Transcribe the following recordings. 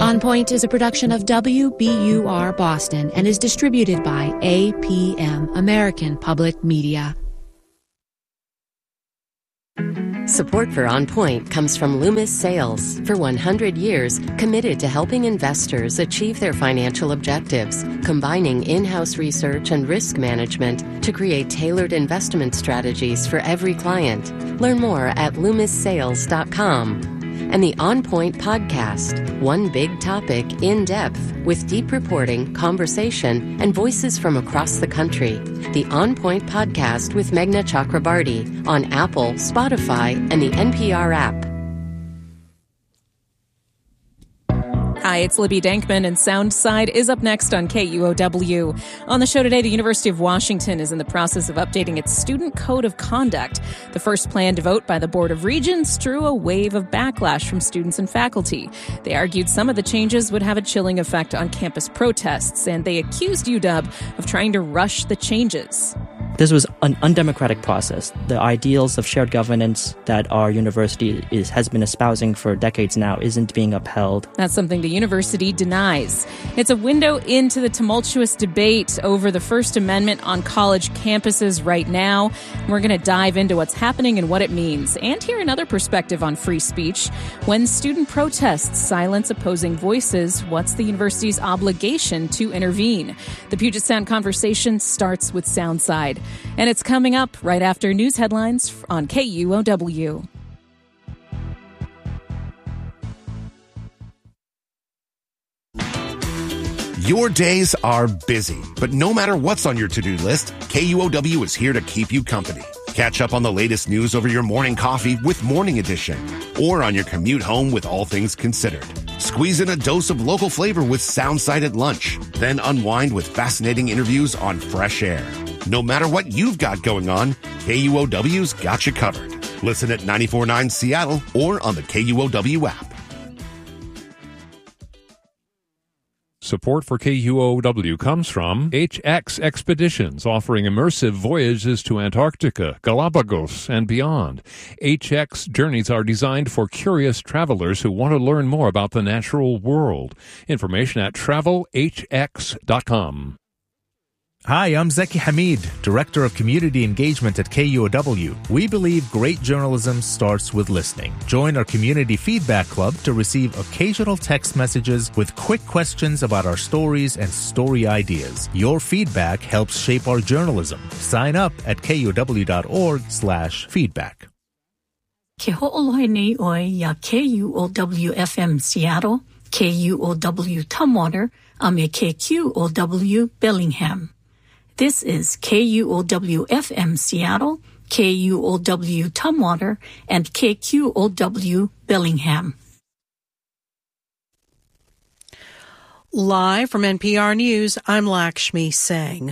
On Point is a production of WBUR Boston and is distributed by APM, American Public Media. Support for On Point comes from Loomis Sales. For 100 years, committed to helping investors achieve their financial objectives, combining in-house research and risk management to create tailored investment strategies for every client. Learn more at LoomisSales.com. And the On Point podcast, one big topic in depth with deep reporting, conversation, and voices from across the country. The On Point podcast with Meghna Chakrabarty on Apple, Spotify, and the NPR app. Hi, it's Libby Dankman, and Soundside is up next on KUOW. On the show today, the University of Washington is in the process of updating its student code of conduct. The first planned vote by the Board of Regents drew a wave of backlash from students and faculty. They argued some of the changes would have a chilling effect on campus protests, and they accused UW of trying to rush the changes. This was an undemocratic process. The ideals of shared governance that our university has been espousing for decades now isn't being upheld. That's something the university denies. It's a window into the tumultuous debate over the First Amendment on college campuses right now. We're going to dive into what's happening and what it means, and hear another perspective on free speech. When student protests silence opposing voices, what's the university's obligation to intervene? The Puget Sound conversation starts with Soundside. And it's coming up right after news headlines on KUOW. Your days are busy, but no matter what's on your to-do list, KUOW is here to keep you company. Catch up on the latest news over your morning coffee with Morning Edition, or on your commute home with All Things Considered. Squeeze in a dose of local flavor with Soundside at lunch, then unwind with fascinating interviews on Fresh Air. No matter what you've got going on, KUOW's got you covered. Listen at 94.9 Seattle or on the KUOW app. Support for KUOW comes from HX Expeditions, offering immersive voyages to Antarctica, Galapagos, and beyond. HX journeys are designed for curious travelers who want to learn more about the natural world. Information at travelhx.com. Hi, I'm Zeki Hamid, Director of Community Engagement at KUOW. We believe great journalism starts with listening. Join our Community Feedback Club to receive occasional text messages with quick questions about our stories and story ideas. Your feedback helps shape our journalism. Sign up at kuow.org/feedback. Ke ho'oloi nei oi ya KUOW FM Seattle, KUOW Tumwater, ame KQOW Bellingham. This is KUOW-FM Seattle, KUOW Tumwater, and KQOW Bellingham. Live from NPR News, I'm Lakshmi Singh.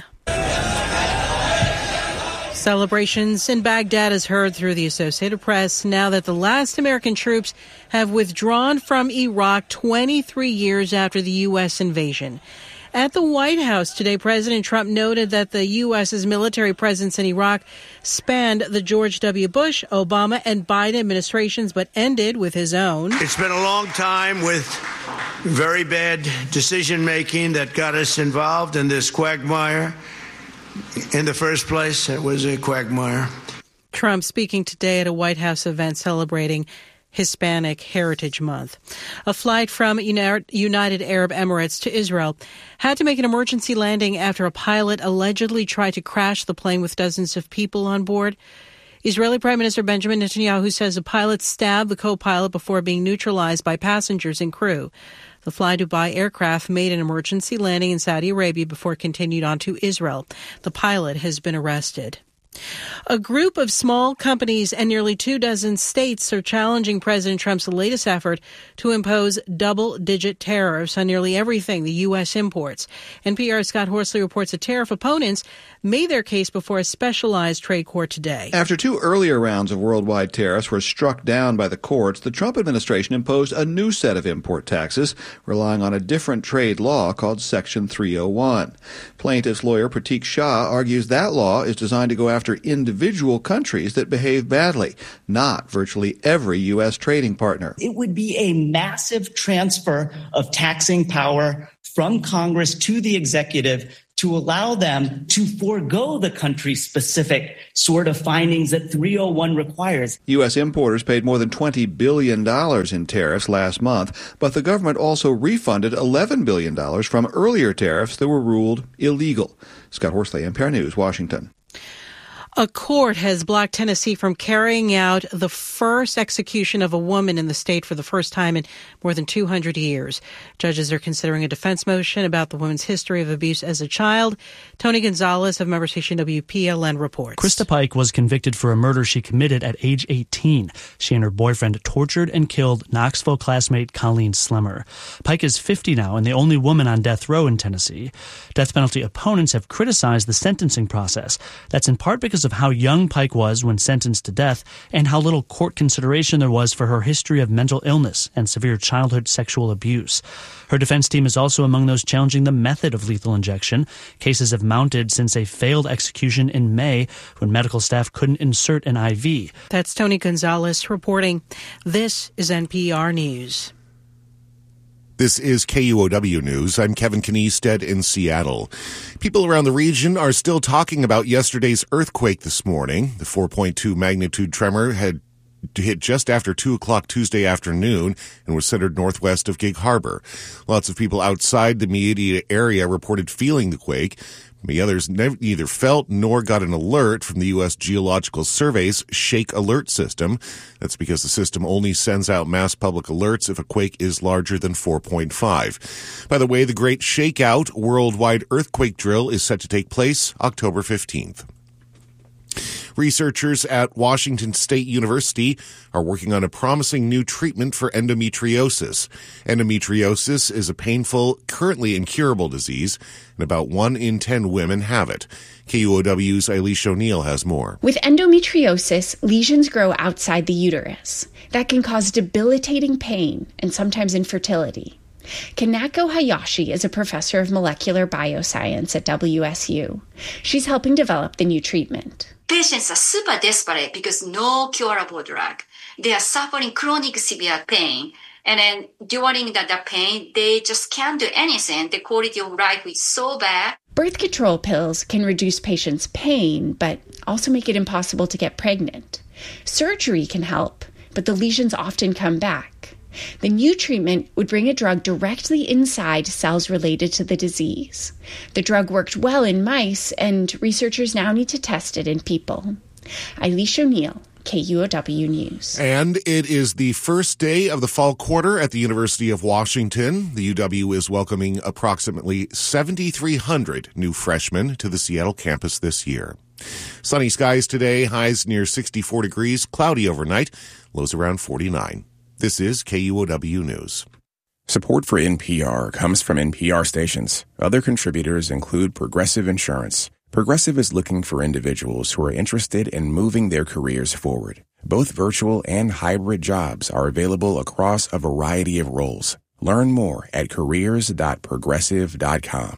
Celebrations in Baghdad is heard through the Associated Press now that the last American troops have withdrawn from Iraq 23 years after the U.S. invasion. At the White House today, President Trump noted that the U.S.'s military presence in Iraq spanned the George W. Bush, Obama, and Biden administrations, but ended with his own. It's been a long time with very bad decision-making that got us involved in this quagmire. In the first place, it was a quagmire. Trump speaking today at a White House event celebrating Hispanic Heritage Month. A flight from United Arab Emirates to Israel had to make an emergency landing after a pilot allegedly tried to crash the plane with dozens of people on board. Israeli Prime Minister Benjamin Netanyahu says the pilot stabbed the co-pilot before being neutralized by passengers and crew. The Fly Dubai aircraft made an emergency landing in Saudi Arabia before continued on to Israel. The pilot has been arrested. A group of small companies and nearly 24 states are challenging President Trump's latest effort to impose double-digit tariffs on nearly everything the U.S. imports. NPR's Scott Horsley reports that tariff opponents made their case before a specialized trade court today. After two earlier rounds of worldwide tariffs were struck down by the courts, the Trump administration imposed a new set of import taxes, relying on a different trade law called Section 301. Plaintiff's lawyer Pratik Shah argues that law is designed to go after after individual countries that behave badly, not virtually every U.S. trading partner. It would be a massive transfer of taxing power from Congress to the executive to allow them to forego the country-specific sort of findings that 301 requires. U.S. importers paid more than $20 billion in tariffs last month, but the government also refunded $11 billion from earlier tariffs that were ruled illegal. Scott Horsley, NPR News, Washington. A court has blocked Tennessee from carrying out the first execution of a woman in the state for the first time in more than 200 years. Judges are considering a defense motion about the woman's history of abuse as a child. Tony Gonzalez of member station WPLN reports. Krista Pike was convicted for a murder she committed at age 18. She and her boyfriend tortured and killed Knoxville classmate Colleen Slemmer. Pike is 50 now and the only woman on death row in Tennessee. Death penalty opponents have criticized the sentencing process. That's in part because of how young Pike was when sentenced to death and how little court consideration there was for her history of mental illness and severe childhood sexual abuse. Her defense team is also among those challenging the method of lethal injection. Cases have mounted since a failed execution in May when medical staff couldn't insert an IV. That's Tony Gonzalez reporting. This is NPR News. This is KUOW News. I'm Kevin Kniested in Seattle. People around the region are still talking about yesterday's earthquake this morning. The 4.2 magnitude tremor had hit just after 2 o'clock Tuesday afternoon and was centered northwest of Gig Harbor. Lots of people outside the immediate area reported feeling the quake. The others neither felt nor got an alert from the U.S. Geological Survey's Shake Alert system. That's because the system only sends out mass public alerts if a quake is larger than 4.5. By the way, the Great Shakeout worldwide earthquake drill is set to take place October 15th. Researchers at Washington State University are working on a promising new treatment for endometriosis. Endometriosis is a painful, currently incurable disease, and about 1 in 10 women have it. KUOW's Eilish O'Neill has more. With endometriosis, lesions grow outside the uterus. That can cause debilitating pain and sometimes infertility. Kanako Hayashi is a professor of molecular bioscience at WSU. She's helping develop the new treatment. Patients are super desperate because no curable drug. They are suffering chronic severe pain. And then during the pain, they just can't do anything. The quality of life is so bad. Birth control pills can reduce patients' pain, but also make it impossible to get pregnant. Surgery can help, but the lesions often come back. The new treatment would bring a drug directly inside cells related to the disease. The drug worked well in mice, and researchers now need to test it in people. Eilish O'Neill, KUOW News. And it is the first day of the fall quarter at the University of Washington. The UW is welcoming approximately 7,300 new freshmen to the Seattle campus this year. Sunny skies today, highs near 64 degrees, cloudy overnight, lows around 49. This is KUOW News. Support for NPR comes from NPR stations. Other contributors include Progressive Insurance. Progressive is looking for individuals who are interested in moving their careers forward. Both virtual and hybrid jobs are available across a variety of roles. Learn more at careers.progressive.com.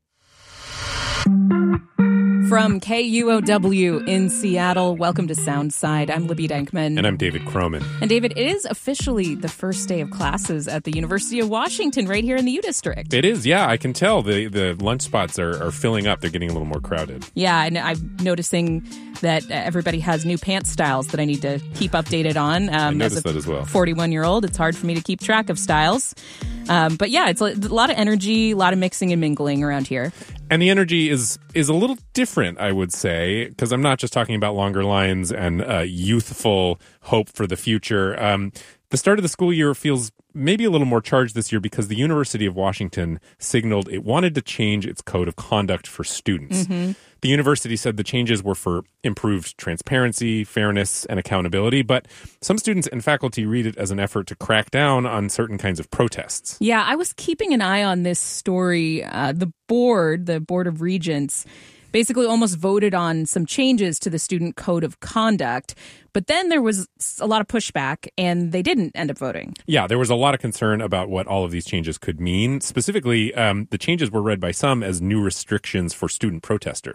From KUOW in Seattle, welcome to Soundside. I'm Libby Denkman. And I'm David Croman. And David, it is officially the first day of classes at the University of Washington right here in the U District. It is, yeah. I can tell the lunch spots are filling up. They're getting a little more crowded. Yeah, and I'm noticing that everybody has new pants styles that I need to keep updated on. I noticed that as well. 41-year-old, it's hard for me to keep track of styles. But yeah, it's a lot of energy, a lot of mixing and mingling around here. And the energy is a little different, I would say, because I'm not just talking about longer lines and youthful hope for the future. The start of the school year feels maybe a little more charged this year because the University of Washington signaled it wanted to change its code of conduct for students. Mm-hmm. The university said the changes were for improved transparency, fairness, and accountability, but some students and faculty read it as an effort to crack down on certain kinds of protests. Yeah, I was keeping an eye on this story. The Board of Regents, basically almost voted on some changes to the student code of conduct. But then there was a lot of pushback, and they didn't end up voting. Yeah, there was a lot of concern about what all of these changes could mean. Specifically, the changes were read by some as new restrictions for student protesters.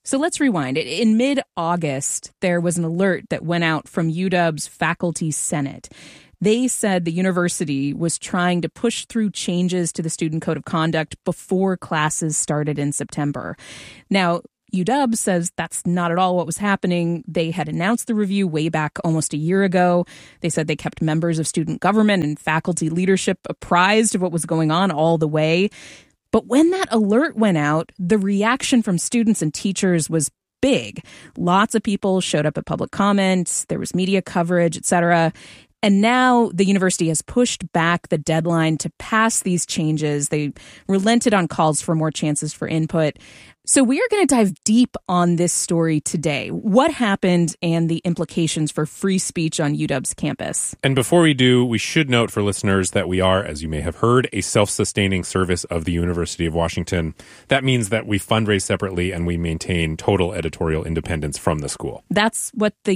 So let's rewind. In mid-August, there was an alert that went out from UW's Faculty Senate. They said the university was trying to push through changes to the Student Code of Conduct before classes started in September. Now, UW says that's not at all what was happening. They had announced the review way back almost a year ago. They said they kept members of student government and faculty leadership apprised of what was going on all the way. But when that alert went out, the reaction from students and teachers was big. Lots of people showed up at public comments. There was media coverage, etc. And now the university has pushed back the deadline to pass these changes. They relented on calls for more chances for input. So we are going to dive deep on this story today. What happened and the implications for free speech on UW's campus. And before we do, we should note for listeners that we are, as you may have heard, a self-sustaining service of the University of Washington. That means that we fundraise separately and we maintain total editorial independence from the school. That's what the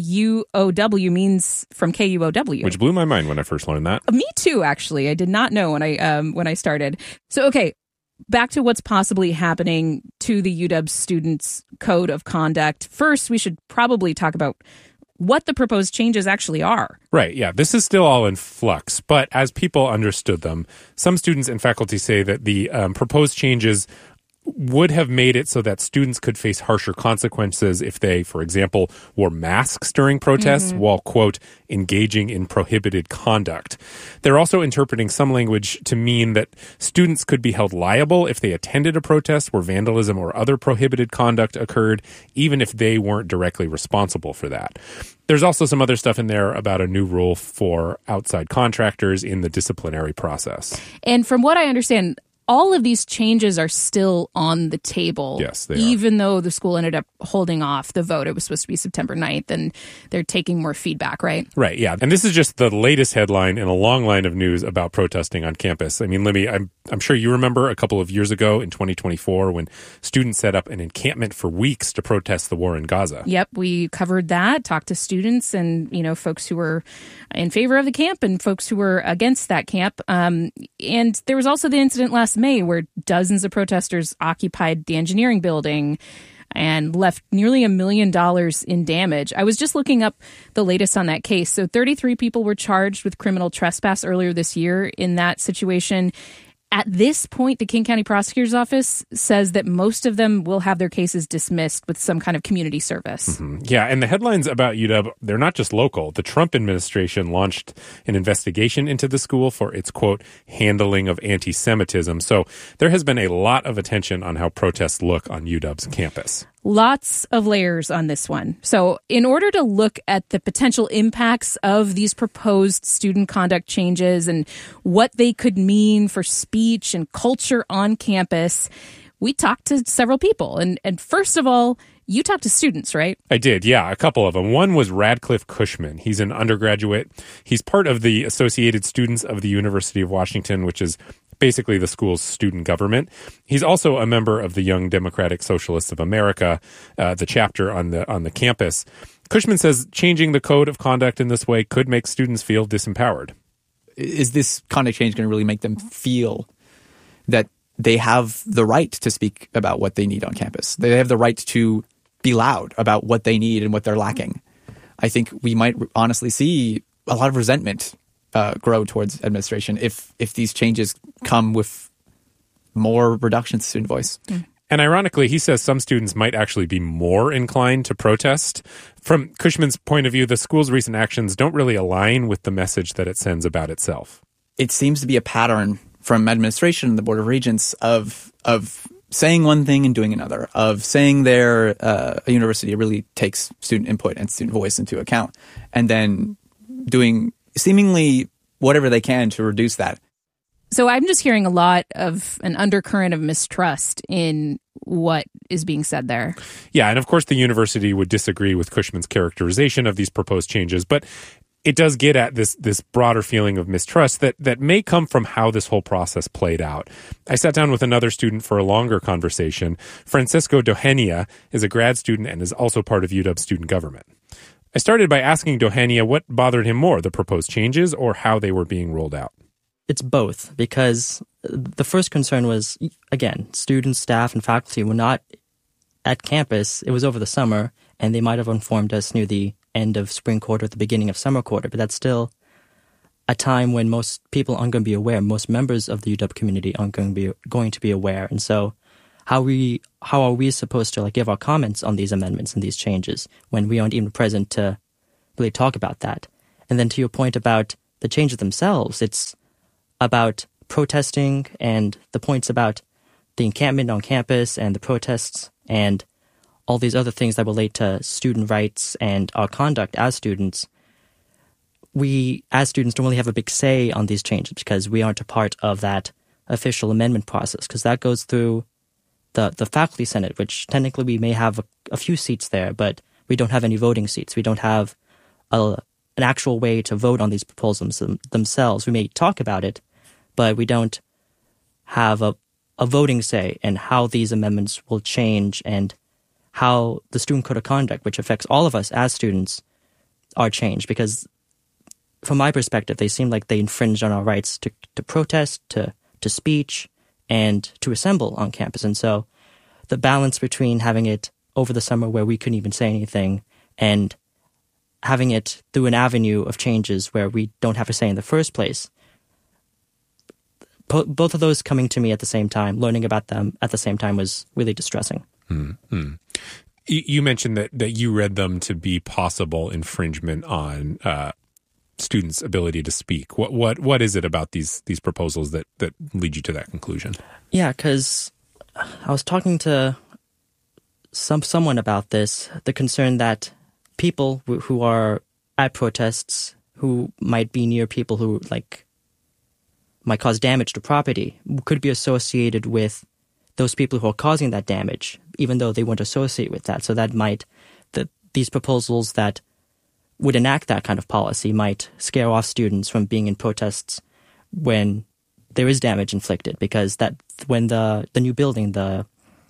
UOW means from KUOW. Which blew my mind when I first learned that. Me too, actually. I did not know when I started. So, okay. Back to what's possibly happening to the UW Students' Code of Conduct. First, we should probably talk about what the proposed changes actually are. Right, yeah. This is still all in flux, but as people understood them, some students and faculty say that the proposed changes would have made it so that students could face harsher consequences if they, for example, wore masks during protests while, quote, engaging in prohibited conduct. They're also interpreting some language to mean that students could be held liable if they attended a protest where vandalism or other prohibited conduct occurred, even if they weren't directly responsible for that. There's also some other stuff in there about a new rule for outside contractors in the disciplinary process. And from what I understand, all of these changes are still on the table. Yes, they are. Even though the school ended up holding off the vote. It was supposed to be September 9th, and they're taking more feedback, right? Right, yeah. And this is just the latest headline in a long line of news about protesting on campus. I mean, Libby, I'm sure you remember a couple of years ago in 2024 when students set up an encampment for weeks to protest the war in Gaza. Yep, we covered that, talked to students and, folks who were in favor of the camp and folks who were against that camp. And there was also the incident last May where dozens of protesters occupied the engineering building and left nearly $1 million in damage. I was just looking up the latest on that case. So 33 people were charged with criminal trespass earlier this year in that situation. At this point, the King County Prosecutor's Office says that most of them will have their cases dismissed with some kind of community service. Mm-hmm. Yeah, and the headlines about UW, they're not just local. The Trump administration launched an investigation into the school for its, quote, handling of anti-Semitism. So there has been a lot of attention on how protests look on UW's campus. Lots of layers on this one. So in order to look at the potential impacts of these proposed student conduct changes and what they could mean for speech and culture on campus, we talked to several people. And first of all, you talked to students, right? I did, yeah, a couple of them. One was Radcliffe Cushman. He's an undergraduate. He's part of the Associated Students of the University of Washington, which is basically the school's student government. He's also a member of the Young Democratic Socialists of America, the chapter on the campus. Cushman says changing the code of conduct in this way could make students feel disempowered. Is this conduct change going to really make them feel that they have the right to speak about what they need on campus? They have the right to be loud about what they need and what they're lacking. I think we might honestly see a lot of resentment grow towards administration if these changes come with more reductions to student voice. And ironically, he says some students might actually be more inclined to protest. From Cushman's point of view, the school's recent actions don't really align with the message that it sends about itself. It seems to be a pattern from administration and the Board of Regents of saying one thing and doing another, of saying a university really takes student input and student voice into account, and then doing seemingly whatever they can to reduce that. So I'm just hearing a lot of an undercurrent of mistrust in what is being said there. Yeah, and of course the university would disagree with Cushman's characterization of these proposed changes, but it does get at this broader feeling of mistrust that may come from how this whole process played out. I sat down with another student for a longer conversation. Francisco Dohenia is a grad student and is also part of UW student government. I started by asking Dohenia what bothered him more, the proposed changes or how they were being rolled out. It's both, because the first concern was, again, students, staff, and faculty were not at campus, it was over the summer, and they might have informed us near the end of spring quarter, at the beginning of summer quarter, but that's still a time when most people aren't going to be aware. Most members of the UW community aren't going to be aware. And so how are we supposed to give our comments on these amendments and these changes when we aren't even present to really talk about that? And then to your point about the changes themselves, it's about protesting and the points about the encampment on campus and the protests and all these other things that relate to student rights and our conduct as students. We, as students, don't really have a big say on these changes because we aren't a part of that official amendment process, because that goes through the faculty senate, which technically we may have a few seats there, but we don't have any voting seats. We don't have an actual way to vote on these proposals themselves. We may talk about it, but we don't have a voting say in how these amendments will change and how the student code of conduct, which affects all of us as students, are changed. Because from my perspective, they seem like they infringe on our rights to protest, to speech, and to assemble on campus. And so the balance between having it over the summer where we couldn't even say anything and having it through an avenue of changes where we don't have a say in the first place, both of those coming to me at the same time, learning about them at the same time, was really distressing. Mm-hmm. You mentioned that you read them to be possible infringement on students' ability to speak. What is it about these proposals that lead you to that conclusion? Yeah, because I was talking to someone about this, the concern that people who are at protests, who might be near people who might cause damage to property, could be associated with those people who are causing that damage, even though they weren't associated with that. So that these proposals that would enact that kind of policy might scare off students from being in protests when there is damage inflicted, because that when the new building, the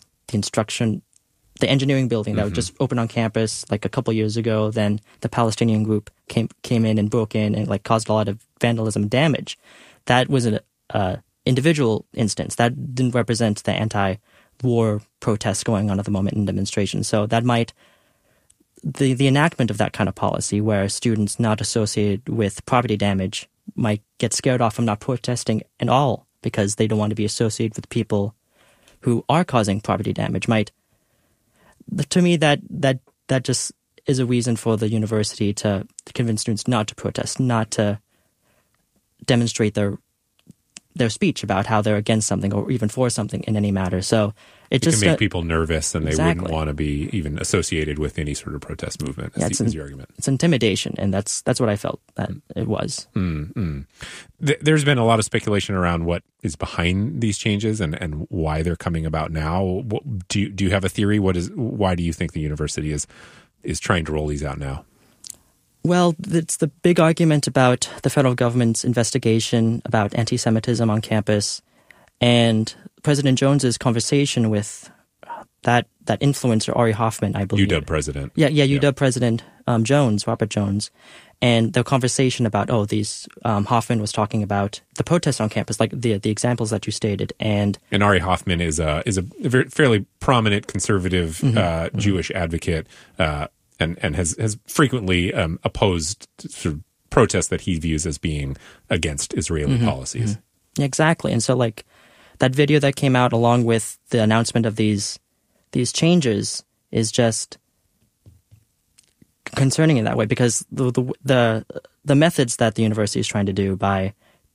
engineering building that was just opened on campus a couple years ago, then the Palestinian group came in and broke in and caused a lot of vandalism and damage. That was an individual instance. That didn't represent the anti-war protests going on at the moment in demonstrations. So that might the enactment of that kind of policy where students not associated with property damage might get scared off from not protesting at all because they don't want to be associated with people who are causing property damage. To me, that just is a reason for the university to convince students not to protest, not to demonstrate their speech about how they're against something or even for something in any matter. So it just can make people nervous, and they wouldn't want to be even associated with any sort of protest movement. Is the argument. It's intimidation, and that's what I felt that it was. Mm-hmm. There's been a lot of speculation around what is behind these changes and why they're coming about now. Do you have a theory? Why do you think the university is trying to roll these out now? Well, it's the big argument about the federal government's investigation about anti-Semitism on campus, and President Jones's conversation with that influencer, Ari Hoffman, I believe. UW president. Yeah, UW president Robert Jones, and the conversation about, Hoffman was talking about the protests on campus, like the examples that you stated. And Ari Hoffman is a fairly prominent conservative Jewish advocate, and has frequently opposed sort of protests that he views as being against Israeli policies. Mm-hmm. Exactly. And so that video that came out along with the announcement of these changes is just concerning in that way, because the methods that the university is trying to do by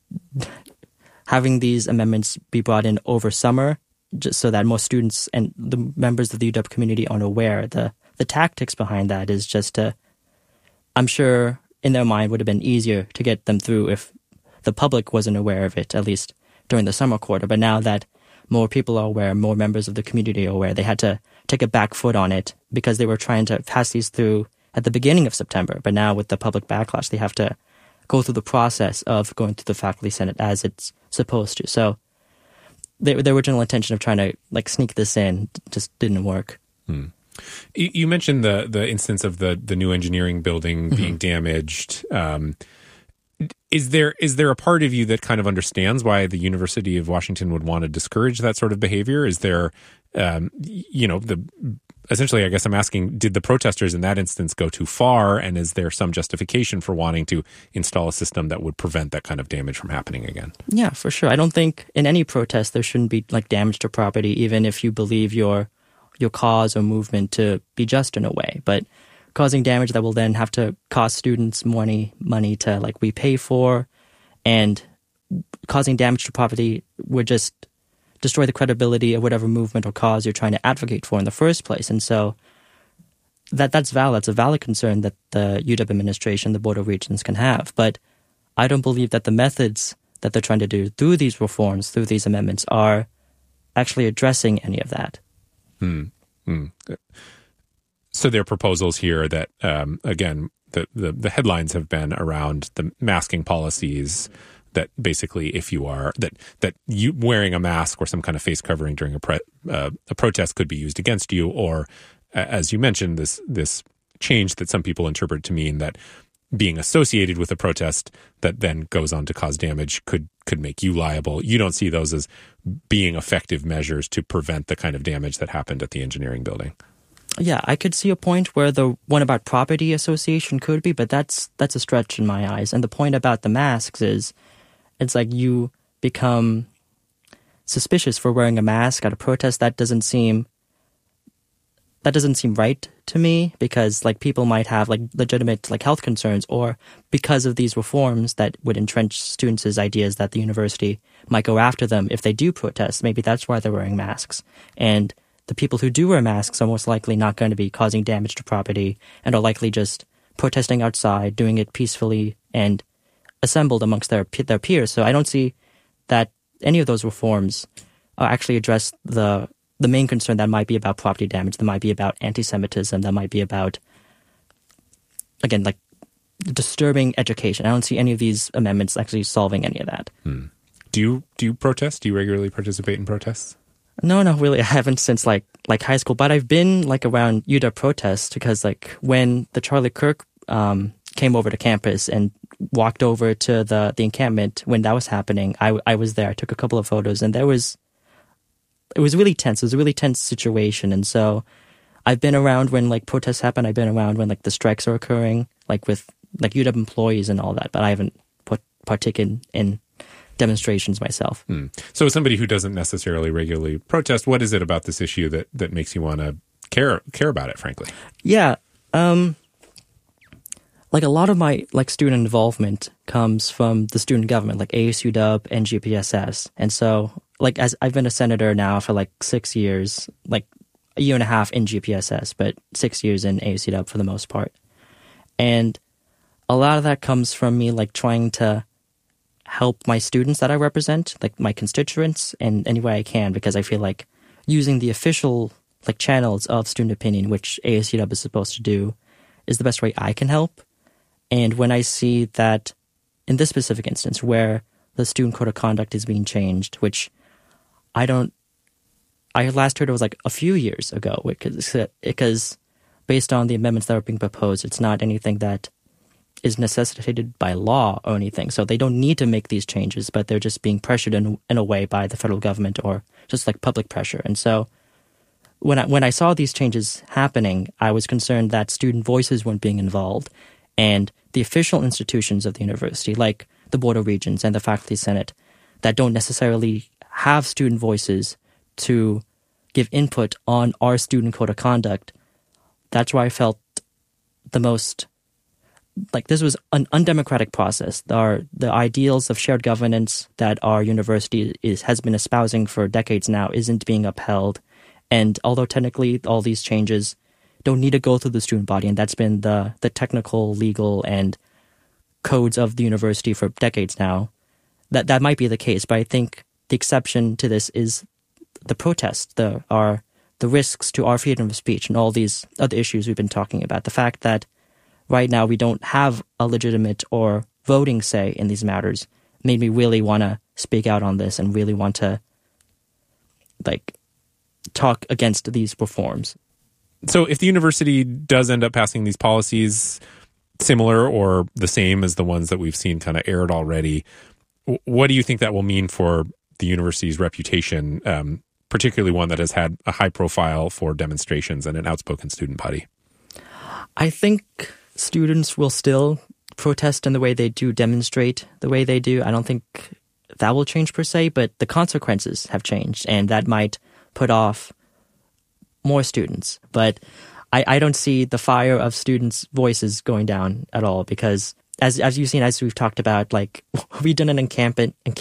having these amendments be brought in over summer, just so that most students and the members of the UW community aren't aware, the tactics behind that is just I'm sure in their mind would have been easier to get them through if the public wasn't aware of it, at least during the summer quarter. But now that more people are aware, more members of the community are aware, they had to take a back foot on it because they were trying to pass these through at the beginning of September. But now with the public backlash, they have to go through the process of going through the faculty senate as it's supposed to. So the original intention of trying to sneak this in just didn't work. You mentioned the instance of the new engineering building being damaged. Is there a part of you that kind of understands why the University of Washington would want to discourage that sort of behavior? Is there essentially, I guess I'm asking, did the protesters in that instance go too far? And is there some justification for wanting to install a system that would prevent that kind of damage from happening again? Yeah, for sure. I don't think in any protest there shouldn't be like damage to property, even if you believe your cause or movement to be just in a way. But causing damage that will then have to cost students money to like repay for, and causing damage to property would just destroy the credibility of whatever movement or cause you're trying to advocate for in the first place. And so that's valid. That's a valid concern that the UW administration, the Board of Regents can have. But I don't believe that the methods that they're trying to do through these reforms, through these amendments, are actually addressing any of that. So there are proposals here that, again, the headlines have been around the masking policies, that basically if you are, that you wearing a mask or some kind of face covering during a protest could be used against you, or as you mentioned, this change that some people interpret to mean that being associated with a protest that then goes on to cause damage could make you liable. You don't see those as being effective measures to prevent the kind of damage that happened at the engineering building. Yeah, I could see a point where the one about property association could be, but that's a stretch in my eyes. And the point about the masks is, it's like you become suspicious for wearing a mask at a protest. That doesn't seem right to me, because like people might have like legitimate like health concerns, or because of these reforms that would entrench students' ideas that the university might go after them if they do protest. Maybe that's why they're wearing masks. And the people who do wear masks are most likely not going to be causing damage to property, and are likely just protesting outside, doing it peacefully and assembled amongst their peers. So I don't see that any of those reforms actually address the main concern that might be about property damage, that might be about anti-Semitism, that might be about, again, like disturbing education. I don't see any of these amendments actually solving any of that. Do you protest? Do you regularly participate in protests? No, really. I haven't since like high school, but I've been like around UW protests, because like when the Charlie Kirk came over to campus and walked over to the encampment when that was happening, I was there. I took a couple of photos, and it was really tense. It was a really tense situation. And so I've been around when like protests happen. I've been around when like the strikes are occurring, like with like UW employees and all that, but I haven't partaken in demonstrations myself. So as somebody who doesn't necessarily regularly protest, what is it about this issue that makes you want to care about it, frankly? Yeah. Like a lot of my like student involvement comes from the student government, like ASUW and GPSS. And so like as I've been a senator now for like 6 years, like a year and a half in GPSS, but 6 years in ASUW for the most part. And a lot of that comes from me like trying to help my students that I represent, like my constituents, in any way I can, because I feel like using the official like channels of student opinion, which ASUW is supposed to do, is the best way I can help. And when I see that in this specific instance where the student code of conduct is being changed, which I last heard it was like a few years ago, because based on the amendments that are being proposed, it's not anything that is necessitated by law or anything. So they don't need to make these changes, but they're just being pressured in a way by the federal government, or just like public pressure. And so when I saw these changes happening, I was concerned that student voices weren't being involved, and the official institutions of the university, like the Board of Regents and the Faculty Senate, that don't necessarily have student voices to give input on our student code of conduct. That's why I felt the most like this was an undemocratic process. The ideals of shared governance that our university has been espousing for decades now isn't being upheld. And although technically all these changes don't need to go through the student body, and that's been the technical, legal, and codes of the university for decades now, that might be the case. But I think the exception to this is the protest, the risks to our freedom of speech, and all these other issues we've been talking about. The fact that right now we don't have a legitimate or voting say in these matters made me really want to speak out on this and really want to like talk against these reforms. So if the university does end up passing these policies similar or the same as the ones that we've seen kind of aired already, what do you think that will mean for the university's reputation particularly one that has had a high profile for demonstrations and an outspoken student body? I think students will still protest in the way they do, demonstrate the way they do. I don't think that will change per se, but the consequences have changed, and that might put off more students. But I don't see the fire of students' voices going down at all, because as you've seen, as we've talked about, like, we've done an encampment